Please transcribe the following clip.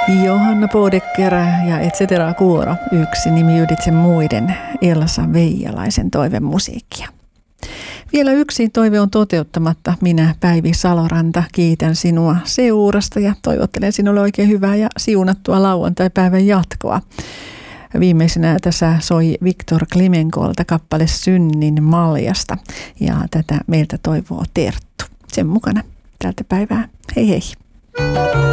Johanna Bodecker ja et cetera kuoro, yksi nimi ylitse muiden, Elsa Veijalaisen toivemusiikkia. Vielä yksi toive on toteuttamatta. Minä, Päivi Saloranta, kiitän sinua seurasta ja toivottelen sinulle oikein hyvää ja siunattua lauantai-päivän jatkoa. Viimeisenä tässä soi Viktor Klimenkolta kappale Synnin maljasta ja tätä meiltä toivoo Terttu. Sen mukana tältä päivää. Hei hei!